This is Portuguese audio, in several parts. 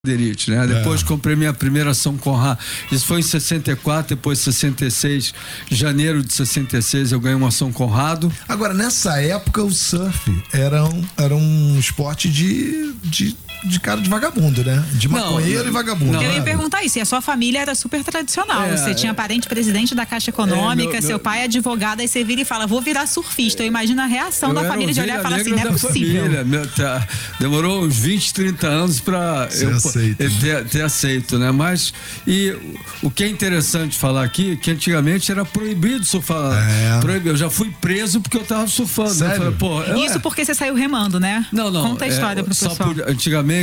né? Depois comprei minha primeira São Conrado. Isso foi em 64, depois 66, janeiro de 66 eu ganhei uma São Conrado. Agora, nessa época o surf era um esporte de cara de vagabundo, né? De maconheiro e vagabundo. Eu ia perguntar isso, e a sua família era super tradicional. Você tinha parente presidente da Caixa Econômica, seu pai é advogado, aí você vira e fala, vou virar surfista. Eu imagino a reação da família de olhar e falar assim, não é possível. Demorou uns 20, 30 anos pra eu ter aceito, né? Mas, e o que é interessante falar aqui, que antigamente era proibido surfar. Eu já fui preso porque eu tava surfando. Sério? Eu falei, Isso porque você saiu remando, né? Não. Conta a história pro pessoal. Antigamente,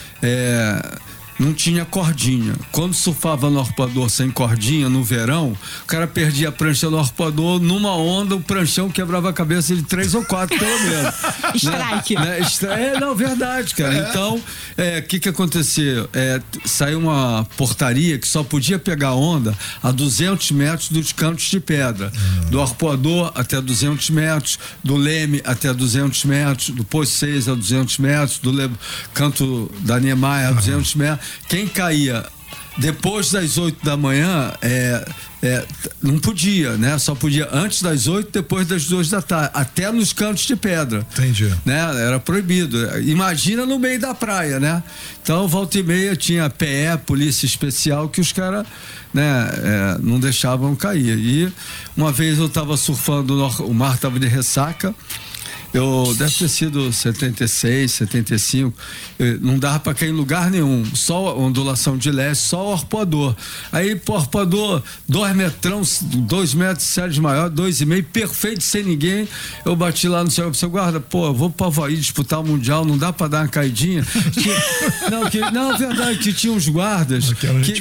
não tinha cordinha. Quando surfava no arpoador sem cordinha, no verão, o cara perdia a prancha no arpoador, numa onda, o pranchão quebrava a cabeça de 3 ou 4, pelo menos. Strike. Não, verdade, cara. Então, o que aconteceu? Saiu uma portaria que só podia pegar onda a 200 metros dos cantos de pedra. Do arpoador até 200 metros, do leme até 200 metros, do posto 6 a 200 metros, do canto da Niemeyer a 200 metros. Quem caía depois das 8 da manhã não podia, né? Só podia antes das 8, depois das 2 da tarde, até nos cantos de pedra. Entendi. Né? Era proibido. Imagina no meio da praia, né? Então, volta e meia tinha PE, polícia especial, que os caras, né, não deixavam cair. E uma vez eu estava surfando, o mar estava de ressaca. Deve ter sido 76, 75, não dava para cair em lugar nenhum, só ondulação de leste, só o arpoador. Aí, o arpoador, 2 metros, séries maior, 2,5, perfeito, sem ninguém. Eu bati lá no seu guarda, eu vou para o Havaí disputar o Mundial, não dá para dar uma caidinha. Não, verdade, que tinha uns guardas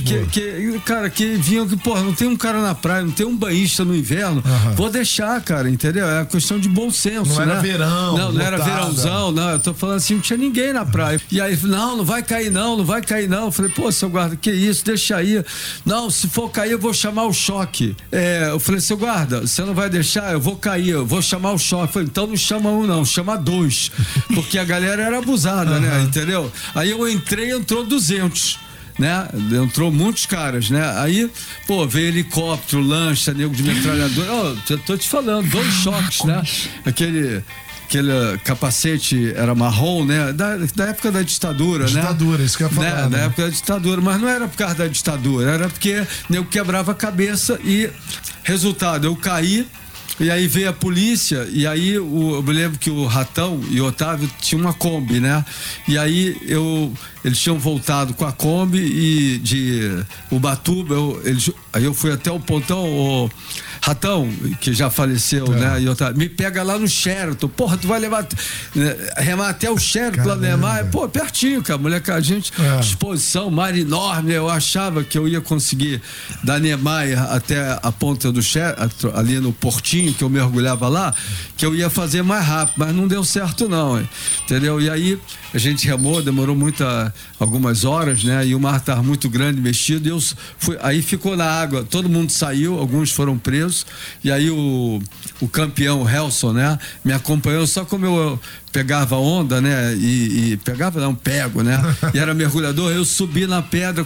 que vinham que, não tem um cara na praia, não tem um banhista no inverno, vou deixar, cara, entendeu? É questão de bom senso, não né? Era verão. Não era verãozão, não. Eu tô falando assim, não tinha ninguém na praia. E aí, não vai cair não. Eu falei, seu guarda, que isso, deixa aí. Não, se for cair, eu vou chamar o choque. Eu falei, seu guarda, você não vai deixar? Eu vou cair, eu vou chamar o choque. Eu falei, então não chama um, não, chama 2. Porque a galera era abusada, né? Entendeu? Aí eu entrou 200. Né? Entrou muitos caras, né? Aí, veio helicóptero, lancha, nego de metralhadora. Eu tô te falando, 2 choques, né? Aquele capacete era marrom, né? Da época da ditadura, né? Ditadura, isso que eu ia falar. Da época da ditadura, mas não era por causa da ditadura, era porque nego quebrava a cabeça e, resultado, eu caí. E aí veio a polícia, e aí eu me lembro que o Ratão e o Otávio tinham uma Kombi, né? E aí eles tinham voltado com a Kombi e de Ubatuba, aí eu fui até o pontão, o Ratão, que já faleceu, né? E Otávio, me pega lá no Sheraton, tu vai remar até o Sheraton lá no Niemeyer, pertinho, cara, moleque, a gente, exposição, mar enorme, eu achava que eu ia conseguir da Niemeyer até a ponta do Sheraton, ali no portinho, que eu mergulhava lá, que eu ia fazer mais rápido, mas não deu certo não, entendeu? E aí a gente remou, demorou algumas horas, né? E o mar estava muito grande, mexido, aí ficou na água, todo mundo saiu, alguns foram presos, e aí o campeão, o Helson, né? Me acompanhou, só como eu pegava onda, né? Pego, né? E era mergulhador, eu subi na pedra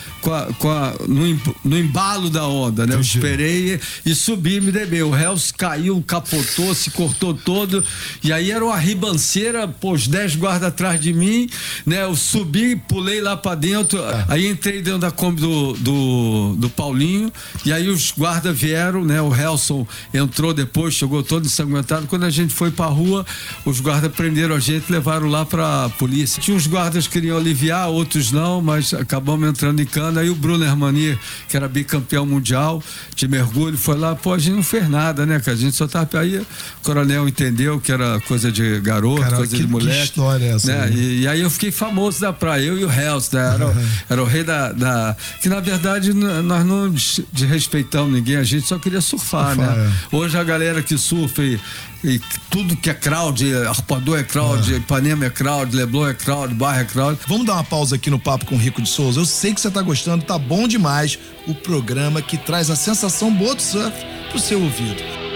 no embalo da onda, né? Eu esperei e subi, me dei bem. O Helson caiu, capotou, se cortou todo, e aí era uma ribanceira, os 10 guardas atrás de mim, né? Eu subi, pulei lá pra dentro, aí entrei dentro da Kombi do Paulinho, e aí os guardas vieram, né? O Helson entrou depois, chegou todo ensanguentado. Quando a gente foi pra rua, os guardas prenderam a gente e levaram lá pra polícia. Tinha uns guardas que queriam aliviar, outros não, mas acabamos entrando em cana. Aí o Bruno Hermani, que era bicampeão mundial de mergulho, foi lá, a gente não fez nada, né? Que a gente só tava aí, o coronel entendeu que era coisa de garoto, coisa de moleque. Que história é essa? Né? E aí eu fiquei famoso da praia, eu e o Helson, né? Era o rei que na verdade nós não desrespeitamos ninguém, a gente só queria surfar, né? Hoje a galera que surfa e tudo que é crowd, Arpoador é crowd, Ipanema é crowd, Leblon é crowd, Barra é crowd. Vamos dar uma pausa aqui no Papo com Rico de Souza. Eu sei que você tá gostando, tá bom demais o programa que traz a sensação boa do surf pro seu ouvido.